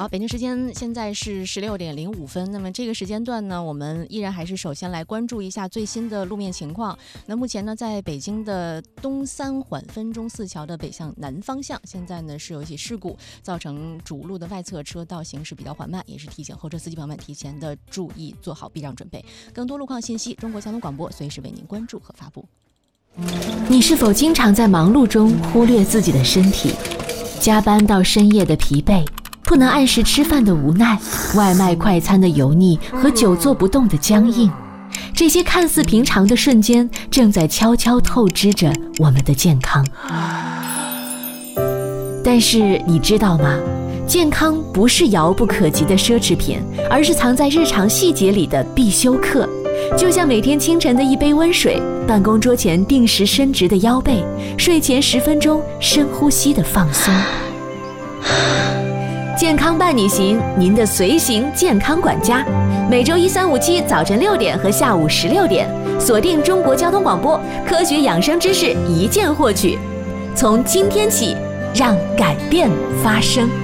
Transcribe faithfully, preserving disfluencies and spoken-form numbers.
好，北京时间现在是十六点零五分。那么这个时间段呢，我们依然还是首先来关注一下最新的路面情况。那目前呢，在北京的东三环分钟寺桥的北向南方向，现在呢是有一起事故，造成主路的外侧车道行驶比较缓慢，也是提醒后车司机朋友们提前的注意，做好避让准备。更多路况信息，中国交通广播随时为您关注和发布。 你是否经常在忙碌中忽略自己的身体？加班到深夜的疲惫，不能按时吃饭的无奈，外卖快餐的油腻和久坐不动的僵硬，这些看似平常的瞬间，正在悄悄透支着我们的健康。但是你知道吗？健康不是遥不可及的奢侈品，而是藏在日常细节里的必修课。就像每天清晨的一杯温水，办公桌前定时伸直的腰背，睡前十分钟深呼吸的放松。健康伴你行，您的随行健康管家，每周一、三、五、七早晨六点和下午十六点，锁定中国交通广播，科学养生知识一键获取。从今天起，让改变发生。